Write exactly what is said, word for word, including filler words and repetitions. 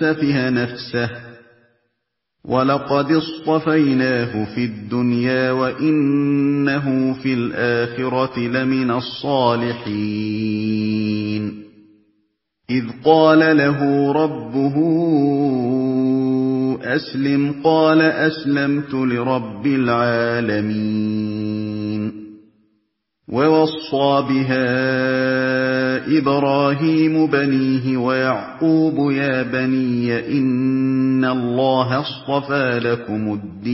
سَفِهَ نَفْسَهُ وَلَقَدِ اصْطَفَيْنَاهُ فِي الدُّنْيَا وَإِنَّهُ فِي الْآخِرَةِ لَمِنَ الصَّالِحِينَ إِذْ قَالَ لَهُ رَبُّهُ أَسْلِمْ قَالَ أَسْلَمْتُ لِرَبِّ الْعَالَمِينَ وَوَصَّىٰ بِهَا إِبْرَاهِيمُ بَنِيهِ وَيَعْقُوبُ يَا بَنِيَّ إِنَّ اللَّهَ اصْطَفَىٰ لَكُمُ الدِّينَ